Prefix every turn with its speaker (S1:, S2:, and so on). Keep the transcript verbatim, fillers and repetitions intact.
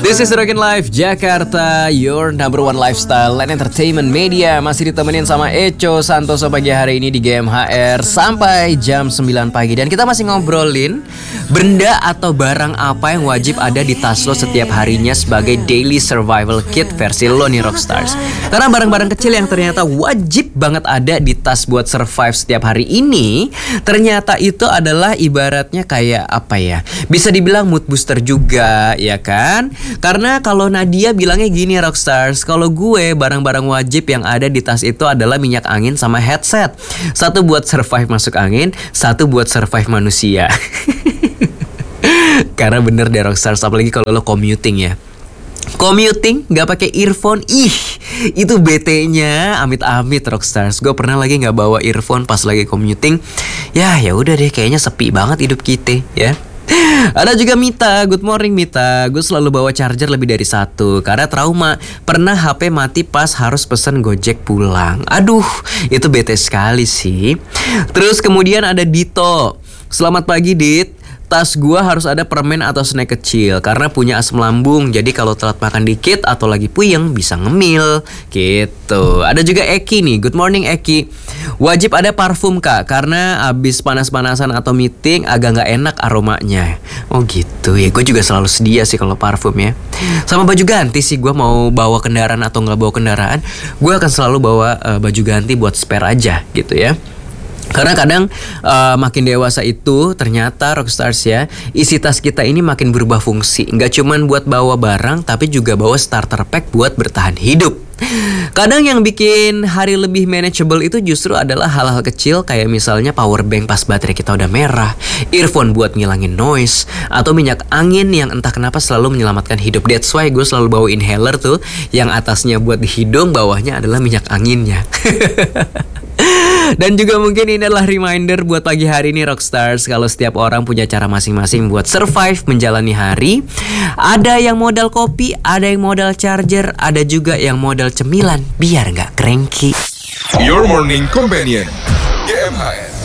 S1: This is Rockin' Life Jakarta, your number one lifestyle and entertainment media. Masih ditemenin sama Echo Santoso pagi hari ini di G M H R sampai jam sembilan pagi. Dan kita masih ngobrolin benda atau barang apa yang wajib ada di tas lo setiap harinya sebagai daily survival kit versi lo nih Rockstars. Karena barang-barang kecil yang ternyata wajib banget ada di tas buat survive setiap hari ini, ternyata itu adalah ibaratnya kayak apa ya, bisa dibilang mood booster juga, ya kan? Karena kalau Nadia bilangnya gini Rockstars, kalau gue barang-barang wajib yang ada di tas itu adalah minyak angin sama headset. Satu buat survive masuk angin, satu buat survive manusia. Karena bener deh Rockstars, apalagi kalau lo commuting ya. Commuting gak pakai earphone, ih itu betenya amit-amit Rockstars. Gue pernah lagi gak bawa earphone pas lagi commuting. Ya ya udah deh, kayaknya sepi banget hidup kita ya. Ada juga Mita, good morning Mita. Gue selalu bawa charger lebih dari satu karena trauma. Pernah H P mati pas harus pesen Gojek pulang. Aduh, itu bete sekali sih. Terus kemudian ada Dito. Selamat pagi Dit. Tas gua harus ada permen atau snack kecil karena punya asam lambung. Jadi kalau telat makan dikit atau lagi puyeng bisa ngemil gitu. Ada juga Eki nih. Good morning Eki. Wajib ada parfum kak karena abis panas-panasan atau meeting agak nggak enak aromanya. Oh gitu ya. Gue juga selalu sedia sih kalau parfum ya. Sama baju ganti sih, gue mau bawa kendaraan atau nggak bawa kendaraan, gue akan selalu bawa uh, baju ganti buat spare aja gitu ya. Karena kadang uh, makin dewasa itu ternyata Rockstars ya, isi tas kita ini makin berubah fungsi. Nggak cuman buat bawa barang, tapi juga bawa starter pack buat bertahan hidup. Kadang yang bikin hari lebih manageable itu justru adalah hal-hal kecil kayak misalnya power bank pas baterai kita udah merah, earphone buat ngilangin noise, atau minyak angin yang entah kenapa selalu menyelamatkan hidup. That's why gue selalu bawa inhaler tuh, yang atasnya buat di hidung, bawahnya adalah minyak anginnya. Dan juga mungkin ini adalah reminder buat pagi hari ini Rockstars, kalau setiap orang punya cara masing-masing buat survive menjalani hari. Ada yang modal kopi, ada yang modal charger, ada juga yang modal cemilan biar nggak cranky.
S2: Your morning companion G M H R.